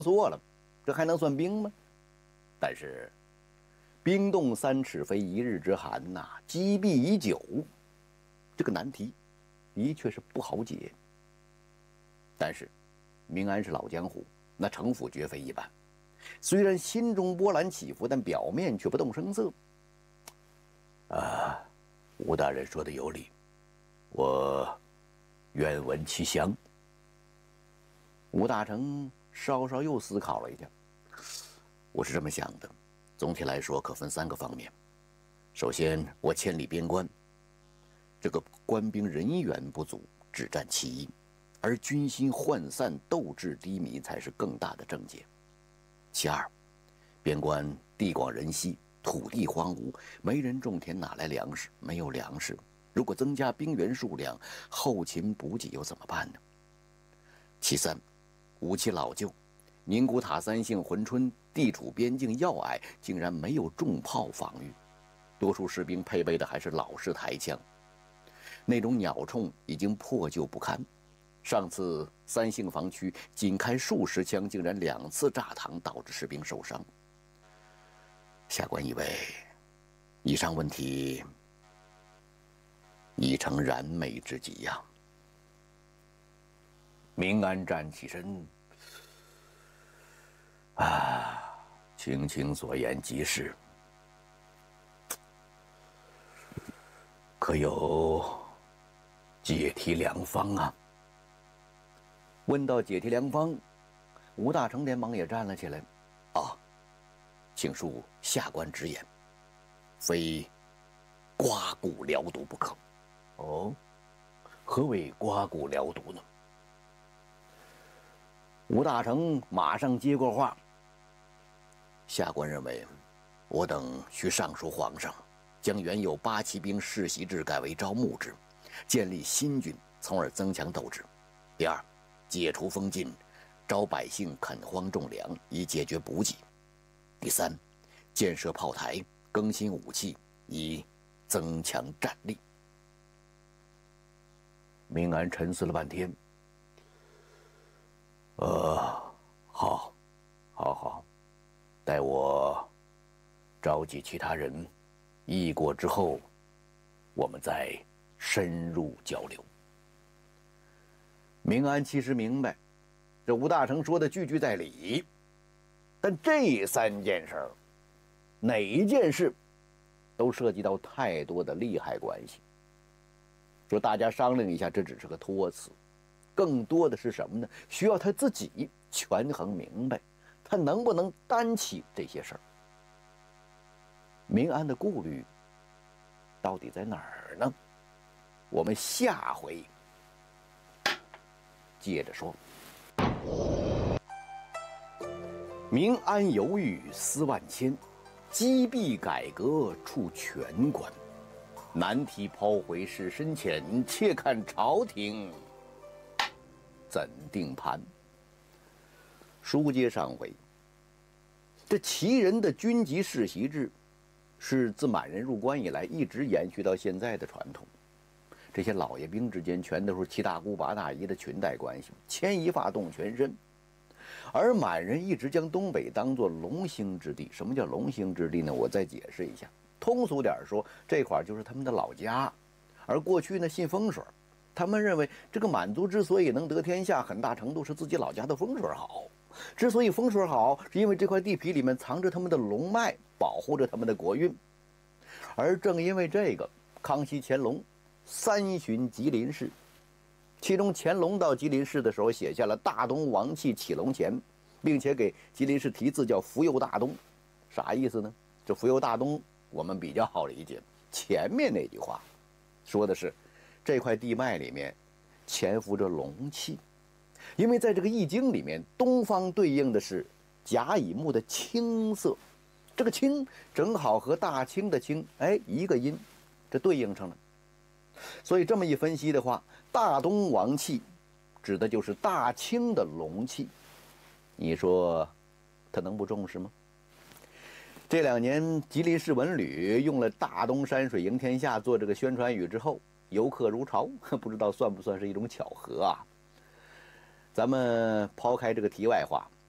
缩了，这还能算兵吗？但是冰冻3尺非一日之寒呐，积弊已久，这个难题的确是不好解。但是明安是老江湖，那城府绝非一般。虽然心中波澜起伏，但表面却不动声色。吴大人说的有理，我愿闻其详。吴大成稍稍又思考了一下，我是这么想的，总体来说可分3个方面。首先，我千里边关，这个官兵人员不足，只占其一，而军心涣散、斗志低迷才是更大的症结。其二，边关地广人稀，土地荒芜，没人种田，哪来粮食？没有粮食，如果增加兵员数量，后勤补给又怎么办呢？其三，武器老旧，宁古塔、三姓、珲春地处边境要隘，竟然没有重炮防御，多数士兵配备的还是老式抬枪，那种鸟铳已经破旧不堪。上次三姓防区仅开数十枪，竟然2次炸膛，导致士兵受伤。下官以为，以上问题已成燃眉之急呀。明安站起身，青青所言极是，可有解题良方啊？问到解题良方，吴大成连忙也站了起来。请恕下官直言，非刮骨疗毒不可。哦，何为刮骨疗毒呢？吴大成马上接过话，下官认为，我等需上书皇上，将原有8旗兵世袭制改为招募制，建立新军，从而增强斗志。第二，解除封禁，招百姓垦荒种粮，以解决补给。第三，建设炮台，更新武器，以增强战力。明安沉思了半天，好，待我召集其他人议过之后，我们再深入交流。明安其实明白，这吴大成说的句句在理，但这3件事儿，哪一件事都涉及到太多的利害关系。说大家商量一下，这只是个托词，更多的是什么呢？需要他自己权衡明白，他能不能担起这些事儿。明安的顾虑到底在哪儿呢？我们下回接着说。明安犹豫思万千，积弊改革触权官，难题抛回事深浅，且看朝廷怎定盘。书接上回，这旗人的军籍世袭制是自满人入关以来一直延续到现在的传统。这些老爷兵之间全都是7大姑8大姨的裙带关系，牵一发动全身。而满人一直将东北当作龙兴之地。什么叫龙兴之地呢？我再解释一下，通俗点说，这块就是他们的老家。而过去呢，信风水，他们认为这个满族之所以能得天下，很大程度是自己老家的风水好。之所以风水好，是因为这块地皮里面藏着他们的龙脉，保护着他们的国运。而正因为这个，康熙、乾隆3巡吉林市，其中乾隆到吉林市的时候写下了大东王气起龙前，并且给吉林市题字叫福佑大东。啥意思呢？这福佑大东我们比较好理解，前面那句话说的是这块地脉里面潜伏着龙气，因为在这个易经里面，东方对应的是甲乙木的青色，这个青正好和大清的清一个音，这对应上了。所以这么一分析的话，大东王气指的就是大清的龙气，你说他能不重视吗？这2年吉林市文旅用了大东山水迎天下做这个宣传语之后，游客如潮，不知道算不算是一种巧合啊？咱们抛开这个题外话，